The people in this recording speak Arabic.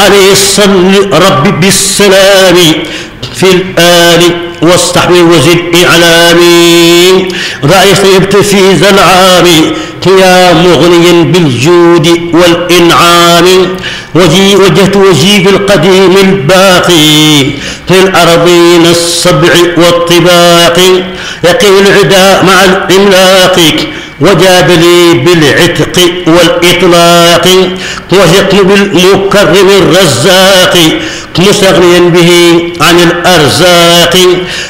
عليه الصل رب بالسلام في الآل واستحوي وزد إعلامي. رأيت في ذا العام يا مغنيا بالجود والإنعام. وجهت وجهي بالقديم الباقي في الأرضين السبع والطباق. يقي العداء مع الإملاق وجاب لي بالعتق والإطلاق. وثقت بالمكرم الرزاق مستغنيا به عن الأرزاق.